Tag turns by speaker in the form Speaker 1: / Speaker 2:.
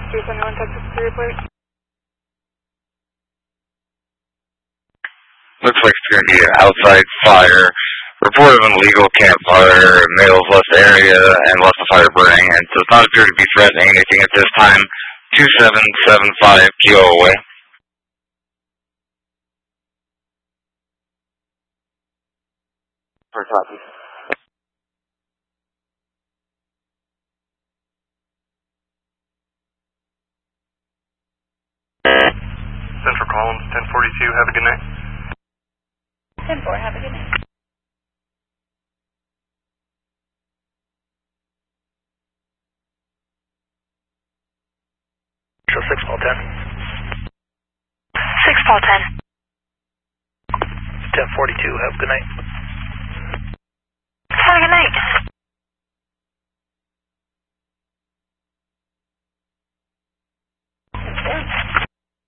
Speaker 1: 371 Texas to report.
Speaker 2: Looks like it's going to be an outside fire. Report of an illegal campfire, males left the area and left the fire burning, and does not appear to be threatening anything at this time. 2775 Kilo away. For copy.
Speaker 3: Central Columns, 1042, have a good night.
Speaker 1: 10-4, have a good night.
Speaker 3: Show 6 Paul 10.
Speaker 1: 6 Paul 10.
Speaker 3: 1042, have a good night.
Speaker 1: Have a good night.